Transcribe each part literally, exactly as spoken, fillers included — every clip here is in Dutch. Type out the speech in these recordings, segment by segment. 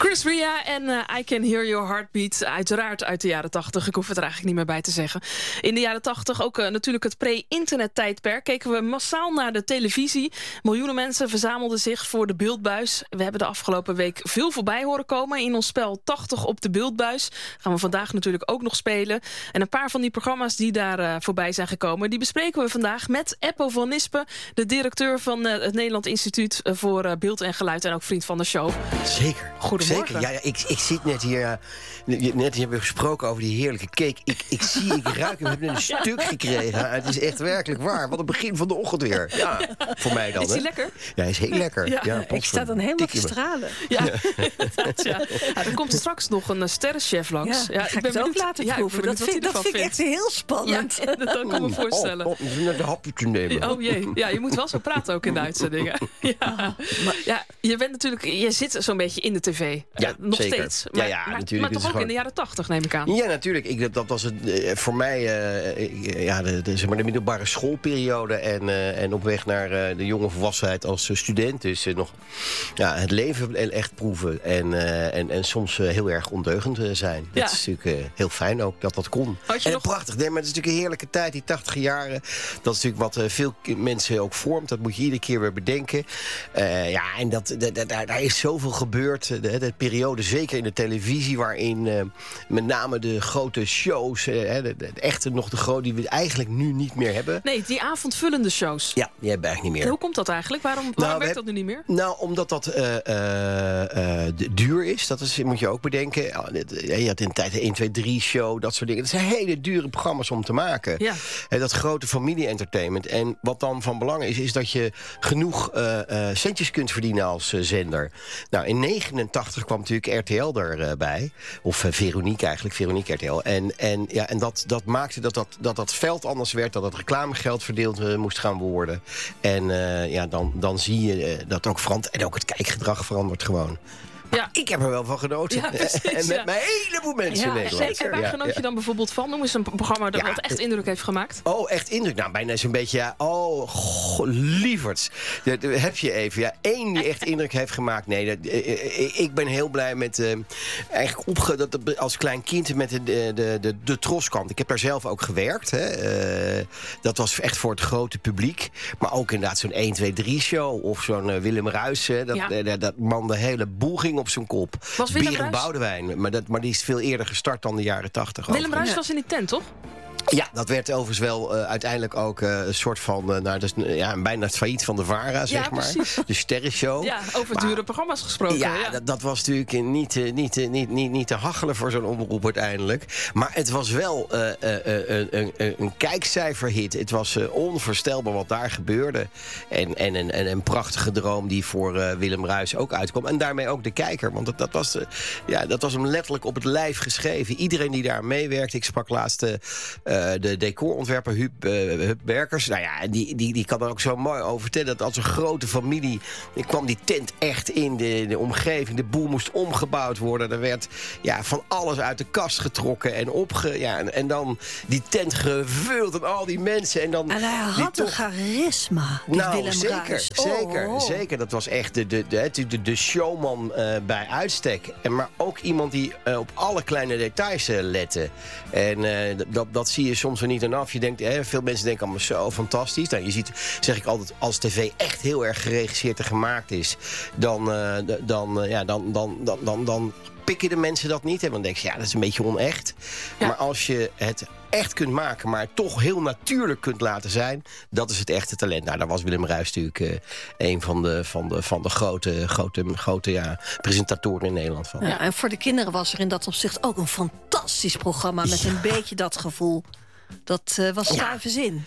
Chris Ria en uh, I Can Hear Your Heartbeat. Uiteraard uit de jaren tachtig. Ik hoef het er eigenlijk niet meer bij te zeggen. In de jaren tachtig ook uh, natuurlijk het pre-internet tijdperk. Keken we massaal naar de televisie. Miljoenen mensen verzamelden zich voor de beeldbuis. We hebben de afgelopen week veel voorbij horen komen. In ons spel tachtig op de beeldbuis gaan we vandaag natuurlijk ook nog spelen. En een paar van die programma's die daar uh, voorbij zijn gekomen, die bespreken we vandaag met Eppo van Nispen, de directeur van uh, het Nederland Instituut voor uh, Beeld en Geluid en ook vriend van de show. Zeker. Goedemorgen. Zeker. Ja, ja, ik, ik zit net hier. Uh, net hebben we gesproken over die heerlijke cake. Ik, ik zie, ik ruik hem. We hebben een stuk gekregen. Het is echt werkelijk waar. Wat een begin van de ochtend weer. Ja, voor mij dan. Is hij hè? lekker? Ja, hij is heel lekker. Ja. Ja, Ik sta dan helemaal te stralen. Ja, inderdaad, ja. Ja, er komt straks nog een uh, sterrenchef langs. Ja, ja, ik ben het ook laten proeven. Ja, dat vind, dat vind ik echt heel spannend. Ja, dat kan ik me voorstellen. Oh, oh, net een hapje te nemen. Oh jee, ja, je moet wel zo praten ook in de uitzendingen. Ja. Maar, ja, je bent natuurlijk, je zit zo'n beetje in de tv. Ja, uh, nog zeker. steeds. Maar, ja, ja, maar, natuurlijk. maar toch ook gewoon... in de jaren tachtig, neem ik aan. Ja, natuurlijk. Ik, dat was het, uh, voor mij uh, ja, de, de, zeg maar de middelbare schoolperiode. En, uh, en op weg naar uh, de jonge volwassenheid als uh, student. Dus uh, nog ja, het leven echt proeven. En, uh, en, en soms uh, heel erg ondeugend uh, zijn. Ja. Dat is natuurlijk uh, heel fijn ook dat dat kon. En nog... prachtig. Nee, maar het is natuurlijk een heerlijke tijd, die tachtig jaren. Dat is natuurlijk wat uh, veel mensen ook vormt. Dat moet je iedere keer weer bedenken. Uh, ja, en dat, dat, dat, daar is zoveel gebeurd. De, de periode, zeker in de televisie, waarin uh, met name de grote shows, uh, de, de, echte nog de grote, die we eigenlijk nu niet meer hebben. Nee, die avondvullende shows. Ja, die hebben we eigenlijk niet meer. En hoe komt dat eigenlijk? Waarom, waarom nou, werkt heb, dat nu niet meer? Nou, omdat dat uh, uh, uh, duur is. Dat is, moet je ook bedenken. Je had in de tijd een één, twee, drie show, dat soort dingen. Dat zijn hele dure programma's om te maken. Ja. Uh, dat grote familie-entertainment. En wat dan van belang is, is dat je genoeg uh, uh, centjes kunt verdienen als uh, zender. Nou, in negenentachtig kwam natuurlijk R T L erbij. Uh, of uh, Veronique eigenlijk, Veronique R T L. En, en, ja, en dat, dat maakte dat dat, dat dat veld anders werd, dat het reclamegeld verdeeld uh, moest gaan worden. En uh, ja, dan, dan zie je uh, dat ook verandert. En ook het kijkgedrag verandert gewoon. Ja. Ik heb er wel van genoten. Ja, precies, en met ja. mij een heleboel mensen Ja, in Nederland. zeker. Waar Ja, genoot ja. je dan bijvoorbeeld van? Noem eens een programma dat Ja, wat echt indruk heeft gemaakt. Oh, echt indruk. Nou, bijna zo'n beetje, ja, oh, goh, lieverds. Ja, heb je even, ja, één die echt indruk heeft gemaakt. Nee, dat, eh, ik ben heel blij met, uh, eigenlijk opge, dat, dat, als klein kind met de, de, de, de, de Troskant. Ik heb daar zelf ook gewerkt. Hè. Uh, dat was echt voor het grote publiek. Maar ook inderdaad zo'n één, twee, drie show. Of zo'n uh, Willem Ruijs. Hè. Dat, Ja. uh, dat, dat man de hele boel ging op zijn kop. Was Willem Bier en Ruijs? Boudewijn. Maar, dat, maar die is veel eerder gestart dan de jaren tachtig. Willem Ruijs was in die tent, toch? Ja, dat werd overigens wel uh, uiteindelijk ook uh, een soort van, uh, nou, dus, uh, ja, bijna het failliet van de VARA, zeg Ja, maar. precies. De sterrenshow. Ja, over dure Maar, programma's gesproken. Ja, Ja, Dat, dat was natuurlijk uh, niet, uh, niet, uh, niet, niet, niet te hachelen voor zo'n omroep uiteindelijk. Maar het was wel uh, uh, uh, een, een, een kijkcijferhit. Het was uh, onvoorstelbaar wat daar gebeurde. En, en, en, en een prachtige droom die voor uh, Willem Ruijs ook uitkwam. En daarmee ook de kijker. Want dat, dat, was, uh, ja, dat was hem letterlijk op het lijf geschreven. Iedereen die daar meewerkte. Ik sprak laatst uh, de decorontwerper Huub, uh, Huub Berkers. Nou ja, die, die, die kan er ook zo mooi over vertellen. Dat als een grote familie kwam die tent echt in de, de omgeving. De boel moest omgebouwd worden. Er werd ja, van alles uit de kast getrokken en opge... Ja, en, en dan die tent gevuld en al die mensen. En, dan En hij had toch... een charisma, die Nou, Willem zeker, Ruijs. zeker, Oh. zeker. Dat was echt de, de, de, de, de showman uh, bij uitstek. En maar ook iemand die uh, op alle kleine details uh, lette. En uh, dat, dat zie je soms er niet aan af. Je denkt, hè, veel mensen denken allemaal zo fantastisch. Nou, je ziet, zeg ik altijd, als tv echt heel erg geregisseerd en gemaakt is, dan, uh, dan, uh, ja, dan, dan, dan, dan, dan pikken de mensen dat niet. En dan denk je, ja, dat is een beetje onecht. Ja. Maar als je het echt kunt maken, maar toch heel natuurlijk kunt laten zijn, dat is het echte talent. Nou, daar was Willem Ruijs natuurlijk uh, een van de, van de, van de grote, grote, grote ja, presentatoren in Nederland. Van. Ja, en voor de kinderen was er in dat opzicht ook een fantastisch programma met Ja. een beetje dat gevoel. Dat uh, was stuivenzin.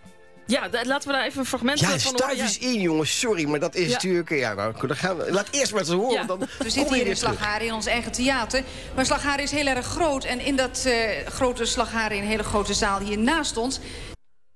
Ja, da- laten we daar even een fragment Ja, van horen. stuif eens in, jongens. Sorry, maar dat is Ja. natuurlijk... Ja, nou, dan gaan we, laat eerst maar eens horen. Ja. Dan We kom zitten je hier in weer terug. Slagharen in ons eigen theater. Maar Slagharen is heel erg groot. En in dat uh, grote Slagharen, in een hele grote zaal hier naast ons...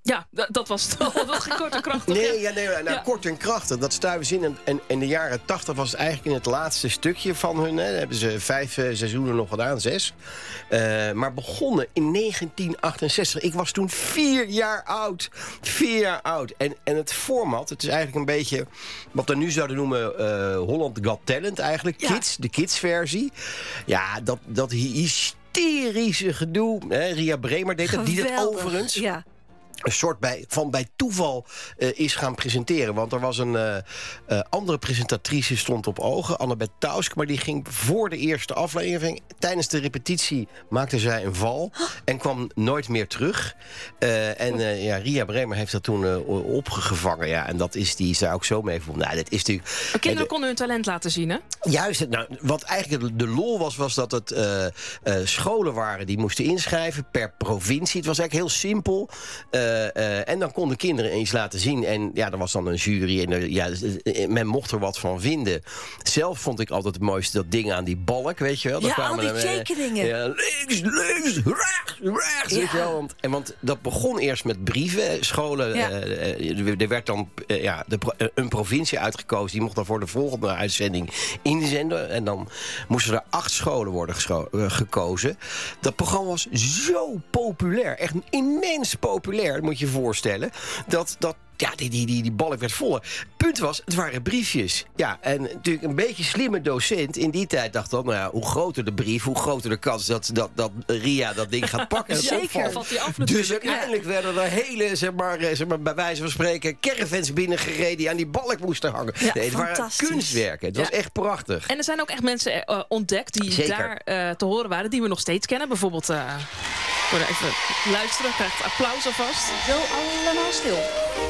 Ja, d- dat was het. Dat ging kort en krachtig. Nee, ja, nee nou, Ja. kort en krachtig. Dat stuiven ze in. En, en in de jaren tachtig was het eigenlijk in het laatste stukje van hun. Hè. Daar hebben ze vijf uh, seizoenen nog gedaan, zes. Uh, maar begonnen in negentien achtenzestig. Ik was toen vier jaar oud. Vier jaar oud. En, en het format, het is eigenlijk een beetje wat we nu zouden noemen uh, Holland Got Talent eigenlijk. Ja. Kids, de kidsversie. Ja, dat, dat hysterische gedoe. Hè. Ria Bremer deed dat. Die dat Geweldig. overigens Ja. een soort bij, van bij toeval uh, is gaan presenteren. Want er was een uh, uh, andere presentatrice stond op ogen, Annabeth Tausk, maar die ging voor de eerste aflevering, tijdens de repetitie maakte zij een val en kwam nooit meer terug. Uh, en uh, ja, Ria Bremer heeft dat toen uh, opgevangen. Ja, en dat is die is daar ook zo mee verbonden. Nou, dat is natuurlijk. Maar kinderen uh, konden hun talent laten zien, hè? Juist, nou, wat eigenlijk de lol was, was dat het uh, uh, scholen waren die moesten inschrijven per provincie. Het was eigenlijk heel simpel. Uh, uh, en dan konden kinderen eens laten zien. En ja, er was dan een jury. En er, ja, men mocht er wat van vinden. Zelf vond ik altijd het mooiste dat ding aan die balk, weet je wel. Ja, kwamen al die er, uh, tekeningen. Ja, links, links, rechts, rechts. Ja. Weet je wel. Want, en want dat begon eerst met brieven. Scholen, Ja. uh, uh, er werd dan uh, ja, de, uh, een provincie uitgekozen. Die mocht dan voor de volgende uitzending inzenden. En dan moesten er acht scholen worden gescho- uh, gekozen. Dat programma was zo populair. Echt immens populair, dat moet je je voorstellen. Dat, dat ja, die, die, die, die balk werd voller. Punt was, het waren briefjes. Ja, en natuurlijk een beetje slimme docent in die tijd dacht dan, nou ja, hoe groter de brief, hoe groter de kans dat, dat, dat Ria dat ding gaat pakken. en het Zeker. opvalt. Valt die af Dus natuurlijk. uiteindelijk werden er hele, zeg maar, zeg maar, bij wijze van spreken, caravans binnengereden die aan die balk moesten hangen. Ja, nee, het waren fantastisch. kunstwerken. Het was Ja. echt prachtig. En er zijn ook echt mensen uh, ontdekt die Zeker. daar uh, te horen waren, die we nog steeds kennen. Bijvoorbeeld, uh, we even luisteren, krijgt applaus alvast. Zo allemaal stil.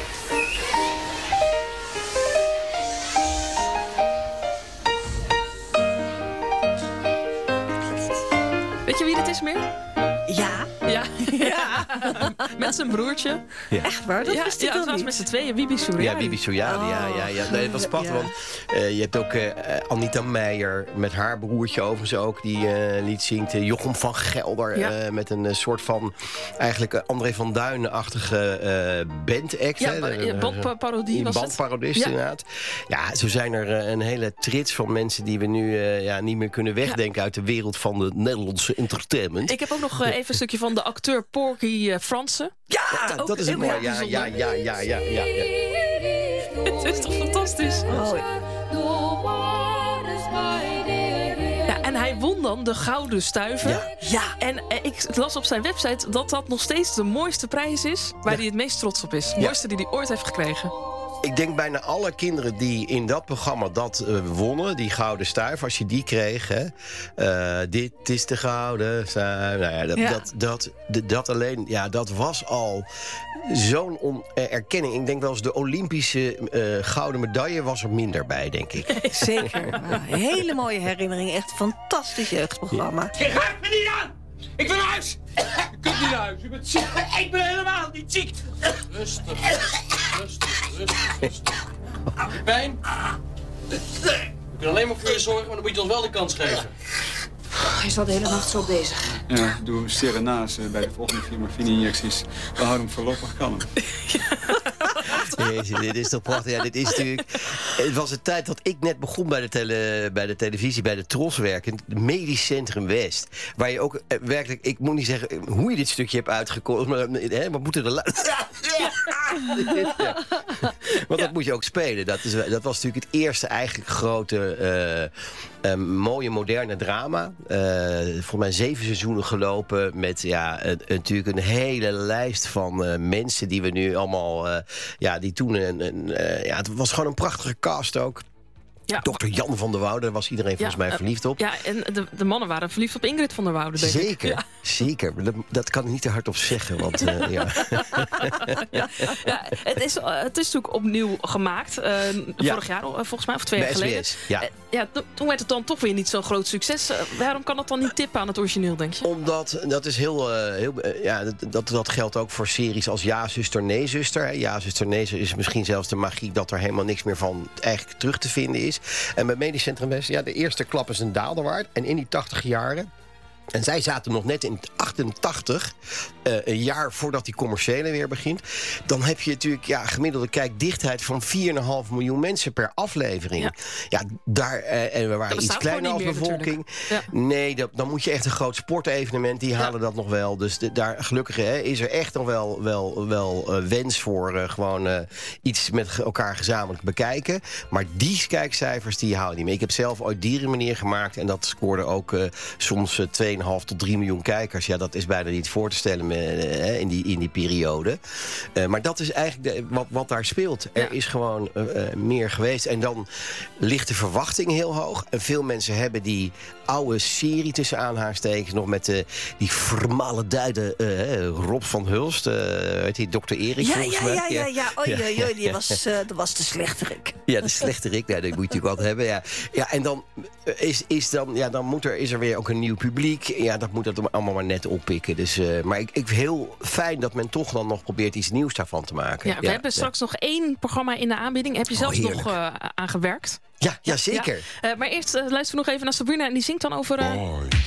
Weet je wie dit is meer? Ja, Ja, ja. Met zijn broertje. echt waar? Dat ja, wist ik ja, nog het was niet. met z'n tweeën, Bibi Souriani. Ja, Bibi Souriani, ja, ja, ja. Nee, dat was prachtig, Ja. want uh, je hebt ook uh, Anita Meijer met haar broertje overigens ook, die uh, lied zingt. Uh, Jochem van Gelder Ja. uh, met een uh, soort van, eigenlijk uh, André van Duin-achtige uh, bandact. Ja, hè. ba- ja, bandparodie Een was het. bandparodist, Ja. inderdaad. Ja, zo zijn er uh, een hele trits van mensen die we nu uh, ja, niet meer kunnen wegdenken uit de wereld van de Nederlandse entertainment. Ik heb ook nog uh, even een stukje van de acteur Porky uh, Fransen. Ja, ook dat is heel een mooi. erg Ja, ja, bijzonder. ja, ja, ja, ja, ja. Het is toch fantastisch? Oh, Ja, en hij won dan de Gouden Stuiver. Ja. ja. En eh, ik las op zijn website dat dat nog steeds de mooiste prijs is waar hij het meest trots op is. De mooiste die hij ooit heeft gekregen. Ik denk bijna alle kinderen die in dat programma dat uh, wonnen, die gouden stuif, als je die kreeg, hè, uh, dit is de gouden stuif. Nou ja, dat, Ja. Dat, dat, dat, dat alleen, ja, dat was al zo'n on- uh, erkenning. Ik denk wel eens de Olympische uh, gouden medaille was er minder bij, denk ik. Zeker. Nou, hele mooie herinnering. Echt een fantastisch jeugdprogramma. Je raakt me niet aan! Ik ben naar huis! Je kunt niet naar huis, je bent ziek! Ik ben helemaal niet ziek! Rustig, rustig, rustig, rustig. Heb je pijn? We kunnen alleen maar voor je zorgen, maar dan moet je ons wel de kans geven. Hij zat de hele nacht zo bezig. Ja, doe serenase bij de volgende vier morfine-injecties. We houden hem voorlopig kalm. Jezus, dit is toch prachtig. Ja, dit is natuurlijk. Het was een tijd dat ik net begon bij de, tele, bij de televisie, bij de Tros werken. Het Medisch Centrum West. Waar je ook eh, werkelijk, ik moet niet zeggen hoe je dit stukje hebt uitgekozen. Maar hè, wat moeten er. lu- Ja, ja. Ja. Want dat moet je ook spelen. Dat, is, dat was natuurlijk het eerste eigenlijk grote, uh, uh, mooie, moderne drama. Uh, volgens mij zeven seizoenen gelopen. Met ja, uh, natuurlijk een hele lijst van uh, mensen die we nu allemaal. Uh, ja, die toen. Een, een, uh, ja, het was gewoon een prachtige cast ook. Ja. dokter Jan van der Woude, daar was iedereen volgens Ja, mij uh, verliefd op. Ja, en de, de mannen waren verliefd op Ingrid van der Woude, denk ik. Zeker, Ja. zeker. Maar Dat, dat kan ik niet te hard op zeggen. Want, uh, ja. Ja, het, is, uh, het is natuurlijk opnieuw gemaakt. Uh, Ja. Vorig jaar, uh, volgens mij, of twee Bij jaar geleden. S B S, ja. Uh, ja, to- toen werd het dan toch weer niet zo'n groot succes. Uh, waarom kan dat dan niet tippen aan het origineel, denk je? Omdat, dat is heel, uh, heel uh, ja, dat, dat, dat geldt ook voor series als Ja, zuster, nee, zuster. Ja, zuster, nee, zuster is misschien zelfs de magie dat er helemaal niks meer van eigenlijk terug te vinden is. En bij Medisch Centrum West, ja, de eerste klap is een daalder waard. En in die tachtig jaren En zij zaten nog net in achtentachtig, uh, een jaar voordat die commerciële weer begint. Dan heb je natuurlijk ja, gemiddelde kijkdichtheid van vier komma vijf miljoen mensen per aflevering. Ja, ja daar, uh, en we waren iets kleiner als bevolking. Ja. Nee, dat, dan moet je echt een groot sportevenement, die halen ja. dat nog wel. Dus de, daar gelukkig hè, is er echt nog wel, wel, wel uh, wens voor uh, gewoon uh, iets met elkaar gezamenlijk bekijken. Maar die kijkcijfers, die houden niet meer. Ik heb zelf ooit Dierenmeneer gemaakt en dat scoorde ook uh, soms uh, twee komma vijf tot drie miljoen kijkers. Ja, dat is bijna niet voor te stellen met, uh, in, die, in die periode. Uh, maar dat is eigenlijk de, wat, wat daar speelt. Er ja. is gewoon uh, uh, meer geweest. En dan ligt de verwachting heel hoog. En veel mensen hebben die oude serie tussen aanhalingstekens nog met uh, die vermaleduide uh, Rob van Hulst. Uh, weet je, dokter Erik. Ja, ja, ja, ja, ja. Oei, oei, oei, die was, uh, dat was de slechterik. Ja, de slechterik. Ja, die moet je natuurlijk altijd hebben. Ja, ja en dan, is, is, dan, ja, dan moet er, is er weer ook een nieuw publiek. Ja, dat moet dat allemaal maar net oppikken. Dus, uh, maar ik, ik heel fijn dat men toch dan nog probeert iets nieuws daarvan te maken. Ja, we ja, hebben ja. straks nog één programma in de aanbieding. Heb je zelfs oh, nog uh, aan gewerkt? Ja, ja zeker. Ja. Uh, maar eerst uh, luisteren we nog even naar Sabrina en die zingt dan over... Uh...